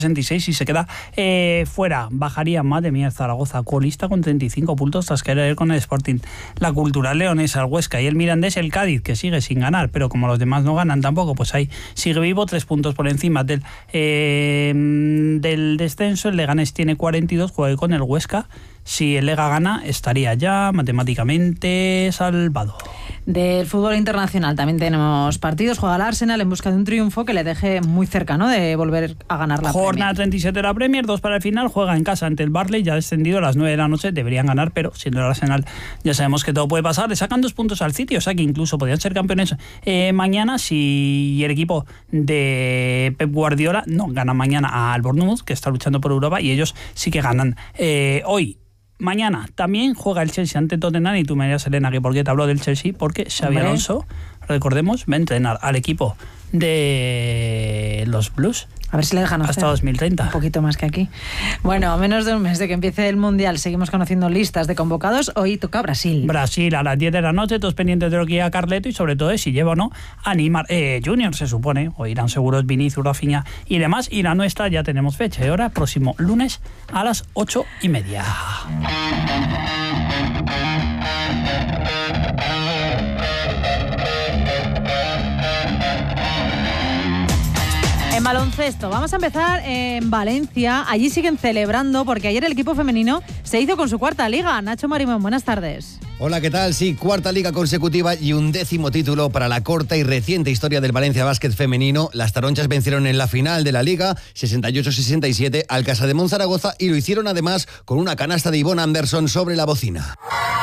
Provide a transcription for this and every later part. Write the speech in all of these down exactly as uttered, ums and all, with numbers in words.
sesenta y seis y se queda eh, fuera. Bajaría, madre mía, Zaragoza, colista con treinta y cinco puntos tras caer con el Sporting. La Cultural Leonesa, el Huesca y el Mirandés, el Cádiz, que sigue sin ganar, pero como los demás no ganan tampoco, pues ahí sigue vivo, tres puntos por encima del, eh, del descenso. El Leganés tiene cuarenta y dos, juega con el Huesca. Si el Lega gana, estaría ya matemáticamente salvado. Del fútbol internacional también tenemos partidos. Juega el Arsenal en busca de un triunfo que le deje muy cerca, ¿no?, de volver a ganar la Jornada Premier. treinta y siete de la Premier, dos para el final. Juega en casa ante el Burnley, ya descendido a las nueve de la noche. Deberían ganar, pero siendo el Arsenal ya sabemos que todo puede pasar. Le sacan dos puntos al City, o sea que incluso podrían ser campeones eh, mañana si el equipo de Pep Guardiola no gana mañana al Bournemouth, que está luchando por Europa, y ellos sí que ganan eh, hoy. Mañana también juega el Chelsea ante Tottenham, y tú me dirás, Elena, que por qué te hablo del Chelsea, porque Xabi Hombre. Alonso, recordemos, va a entrenar al equipo de los Blues A ver si le dejan hacer hasta dos mil treinta. un poquito más que aquí. Bueno, a menos de un mes de que empiece el Mundial, seguimos conociendo listas de convocados. Hoy toca Brasil. Brasil a las diez de la noche, todos pendientes de lo que diga Carleto y sobre todo de si lleva o no a Neymar eh, Junior, se supone, o irán seguros Vinicius, Rafinha y demás. Y la nuestra ya tenemos fecha y hora, próximo lunes a las ocho y media. En baloncesto, vamos a empezar en Valencia. Allí siguen celebrando porque ayer el equipo femenino se hizo con su cuarta liga. Nacho Marimón, buenas tardes. Hola, ¿qué tal? Sí, cuarta liga consecutiva y un décimo título para la corta y reciente historia del Valencia Básquet femenino. Las taronchas vencieron en la final de la liga sesenta y ocho sesenta y siete al Casademont Zaragoza y lo hicieron además con una canasta de Ivonne Anderson sobre la bocina.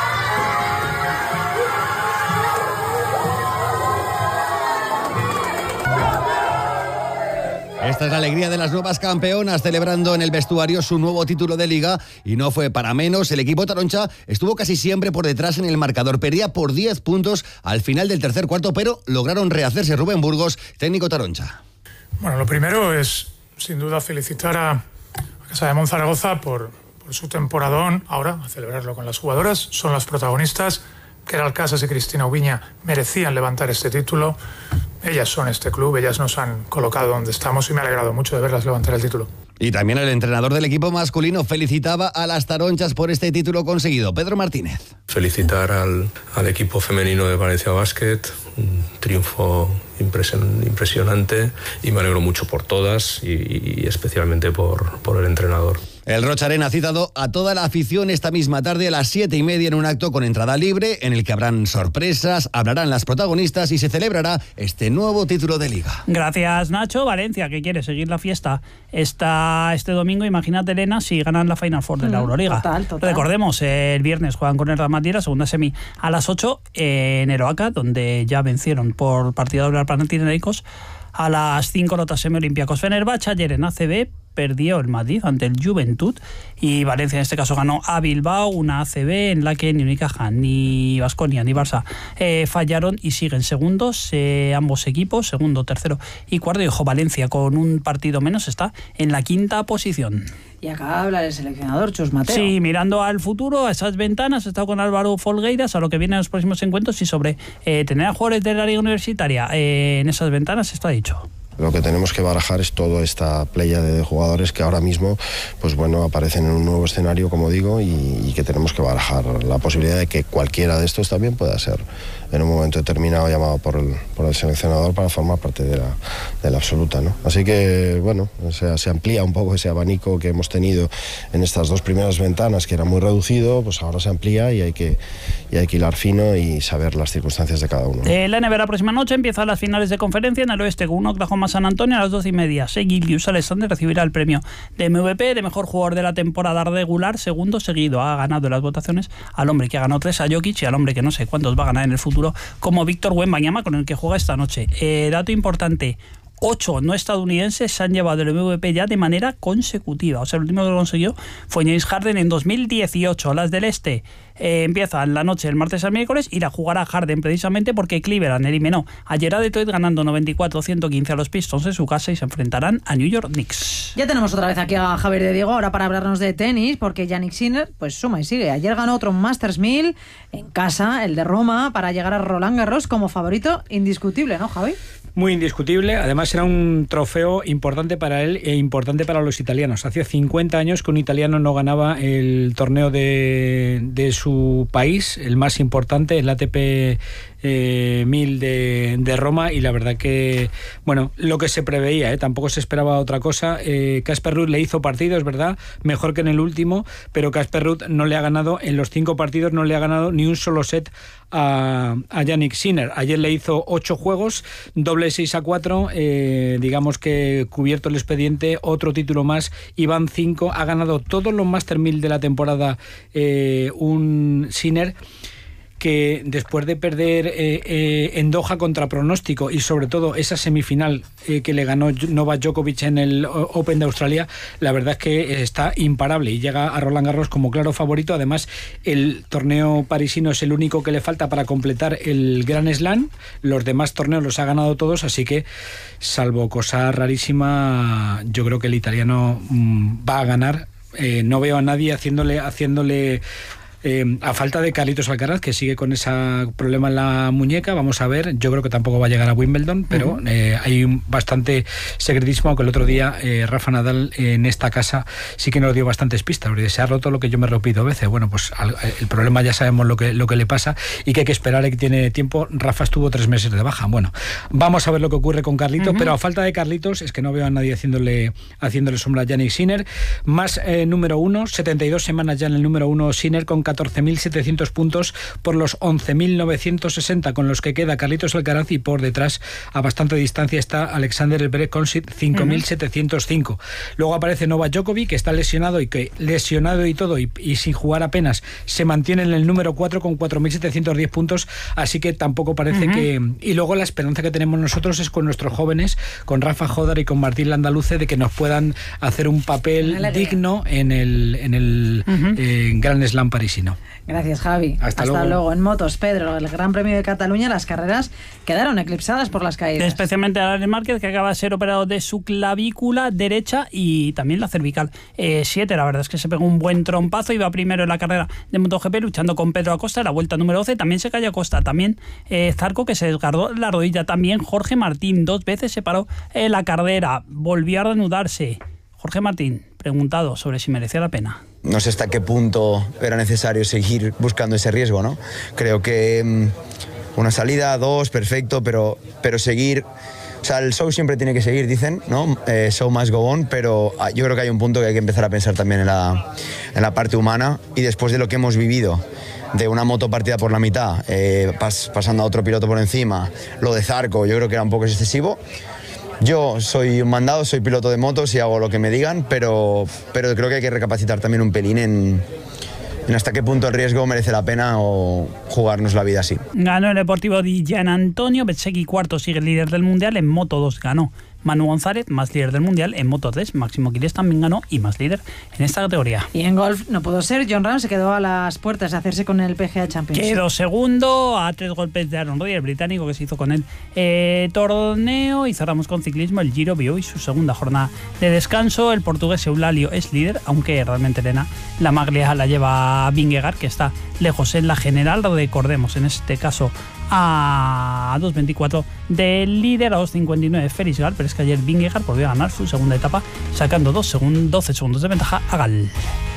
Esta es la alegría de las nuevas campeonas, celebrando en el vestuario su nuevo título de liga, y no fue para menos. El equipo taroncha estuvo casi siempre por detrás en el marcador, perdía por diez puntos al final del tercer cuarto, pero lograron rehacerse. Rubén Burgos, técnico taroncha. Bueno, lo primero es, sin duda, felicitar a, a Casademont Zaragoza por, por su temporadón. Ahora, a celebrarlo con las jugadoras, son las protagonistas. Keral Casas y Cristina Ubiña merecían levantar este título. Ellas son este club, ellas nos han colocado donde estamos y me ha alegrado mucho de verlas levantar el título. Y también el entrenador del equipo masculino felicitaba a las taronchas por este título conseguido. Pedro Martínez. Felicitar al, al equipo femenino de Valencia Basket, un triunfo impresion, impresionante, y me alegro mucho por todas y, y especialmente por, por el entrenador. El Rocha Arena ha citado a toda la afición esta misma tarde a las siete y media en un acto con entrada libre en el que habrán sorpresas, hablarán las protagonistas y se celebrará este nuevo título de liga. Gracias, Nacho. Valencia, que quiere seguir la fiesta esta, este domingo. Imagínate, Elena, si ganan la Final Four de la Euroliga. Total, total. Recordemos, el viernes juegan con el Real Madrid, la segunda semi a las ocho en Eroaca, donde ya vencieron por partida doble al Panathinaikos. A las cinco la otra semi Olympiacos Fenerbahce. Ayer en A C B perdió el Madrid ante el Juventud y Valencia en este caso ganó a Bilbao, una A C B en la que ni Unicaja, ni Baskonia, ni Barça eh, fallaron y siguen segundos eh, ambos equipos, segundo, tercero y cuarto. Y ojo, Valencia con un partido menos está en la quinta posición. Y acaba de hablar el seleccionador, Chus Mateo. Sí, mirando al futuro, a esas ventanas, he estado con Álvaro Folgueiras, a lo que viene en los próximos encuentros y sobre eh, tener a jugadores de la liga universitaria eh, en esas ventanas, está dicho. Lo que tenemos que barajar es toda esta playa de jugadores que ahora mismo, pues bueno, aparecen en un nuevo escenario, como digo, y, y que tenemos que barajar la posibilidad de que cualquiera de estos también pueda ser en un momento determinado llamado por el, por el seleccionador para formar parte de la, de la absoluta, ¿no? Así que, bueno, o sea, se amplía un poco ese abanico que hemos tenido en estas dos primeras ventanas, que era muy reducido, pues ahora se amplía y hay que, y hay que hilar fino y saber las circunstancias de cada uno, ¿no? Eh, la N B A la próxima noche empiezan las finales de conferencia en el oeste con un Oklahoma San Antonio a las doce y media. Gilius Alexander recibirá el premio de M V P, de mejor jugador de la temporada regular, segundo seguido. Ha ganado las votaciones al hombre que ha ganado tres, a Jokic, y al hombre que no sé cuántos va a ganar en el futuro, como Víctor Wembanyama, con el que juega esta noche. Eh, dato importante: ocho no estadounidenses se han llevado el M V P ya de manera consecutiva. O sea, el último que lo consiguió fue James Harden en dos mil dieciocho. Las del este, Eh, empieza en la noche del martes al miércoles, irá a jugar a Harden precisamente porque Cleveland eliminó ayer a Detroit ganando noventa y cuatro a ciento quince a los Pistons en su casa y se enfrentarán a New York Knicks. Ya tenemos otra vez aquí a Javier de Diego, ahora para hablarnos de tenis, porque Jannik Sinner pues suma y sigue. Ayer ganó otro Masters mil en casa, el de Roma, para llegar a Roland Garros como favorito indiscutible, ¿no, Javi? Muy indiscutible, además era un trofeo importante para él e importante para los italianos. Hacía cincuenta años que un italiano no ganaba el torneo de, de su país, el más importante, el A T P eh, mil de, de Roma, y la verdad que, bueno, lo que se preveía, ¿eh? Tampoco se esperaba otra cosa. Casper eh, Ruud le hizo partido, es verdad, mejor que en el último, pero Casper Ruud no le ha ganado, en los cinco partidos no le ha ganado ni un solo set a, a Jannik Sinner. Ayer le hizo ocho juegos, doble seis a cuatro, eh, digamos que cubierto el expediente, otro título más, y van cinco, ha ganado todos los Master mil de la temporada eh, un Sinner que después de perder eh, eh, en Doha contra pronóstico, y sobre todo esa semifinal eh, que le ganó Novak Djokovic en el Open de Australia, la verdad es que está imparable y llega a Roland Garros como claro favorito. Además, el torneo parisino es el único que le falta para completar el Grand Slam, los demás torneos los ha ganado todos, así que salvo cosa rarísima, yo creo que el italiano mmm, va a ganar. Eh, no veo a nadie haciéndole haciéndole Eh, a falta de Carlitos Alcaraz, que sigue con ese problema en la muñeca. Vamos a ver, yo creo que tampoco va a llegar a Wimbledon, pero uh-huh. eh, hay un bastante secretismo, aunque el otro día eh, Rafa Nadal eh, en esta casa sí que nos dio bastantes pistas, porque se ha roto lo que yo me repito a veces. Bueno, pues al, el problema ya sabemos lo que, lo que le pasa y que hay que esperar y que tiene tiempo. Rafa estuvo tres meses de baja. Bueno, vamos a ver lo que ocurre con Carlitos, uh-huh. pero a falta de Carlitos es que no veo a nadie haciéndole, haciéndole sombra a Jannik Sinner. Más eh, número uno, setenta y dos semanas ya en el número uno Sinner, con catorce mil setecientos puntos por los once mil novecientos sesenta con los que queda Carlitos Alcaraz, y por detrás a bastante distancia está Alexander Zverev con cinco mil setecientos cinco. Uh-huh. Luego aparece Novak Djokovic, que está lesionado y que lesionado y todo y, y sin jugar apenas se mantiene en el número cuatro con cuatro mil setecientos diez puntos, así que tampoco parece uh-huh. que... Y luego la esperanza que tenemos nosotros es con nuestros jóvenes, con Rafa Jodar y con Martín Landaluce, de que nos puedan hacer un papel digno en el, en el uh-huh. eh, Grand Slam parisino. Gracias, Javi. Hasta, Hasta luego. luego. En motos, Pedro, el Gran Premio de Cataluña, las carreras quedaron eclipsadas por las caídas. Especialmente a Alex Márquez, que acaba de ser operado de su clavícula derecha y también la cervical eh, siete. La verdad es que se pegó un buen trompazo, iba primero en la carrera de MotoGP luchando con Pedro Acosta, la vuelta número doce. También se cayó Acosta, también eh, Zarco, que se desgarró la rodilla. También Jorge Martín, dos veces se paró en la carrera, volvió a reanudarse. Jorge Martín, preguntado sobre si merecía la pena. No sé hasta qué punto era necesario seguir buscando ese riesgo, ¿no? Creo que um, una salida, dos, perfecto, pero, pero seguir... O sea, el show siempre tiene que seguir, dicen, ¿no? Eh, show must go on, pero yo creo que hay un punto que hay que empezar a pensar también en la, en la parte humana, y después de lo que hemos vivido, de una moto partida por la mitad, eh, pas, pasando a otro piloto por encima, lo de Zarco, yo creo que era un poco excesivo. Yo soy un mandado, soy piloto de motos y hago lo que me digan, pero, pero creo que hay que recapacitar también un pelín en, en hasta qué punto el riesgo merece la pena o jugarnos la vida así. Ganó el Deportivo di Gian Antonio, Bezzecchi cuarto, sigue el líder del Mundial, en Moto dos ganó Manu González, más líder del Mundial. En Moto tres, Máximo Quirés también ganó y más líder en esta categoría. Y en golf no pudo ser, Jon Rahm se quedó a las puertas de hacerse con el P G A Championship. Quedó segundo a tres golpes de Aaron Rodgers, el británico, que se hizo con el eh, torneo. Y cerramos con ciclismo, el Giro vio hoy su segunda jornada de descanso. El portugués Eulalio es líder, aunque realmente Elena la maglia la lleva Vingegaard, que está lejos en la general. Recordemos, en este caso a dos veinticuatro del líder, a dos cincuenta y nueve Félix Gal, pero es que ayer Vingegaard volvió a ganar su segunda etapa sacando dos segundos, doce segundos de ventaja a Gal.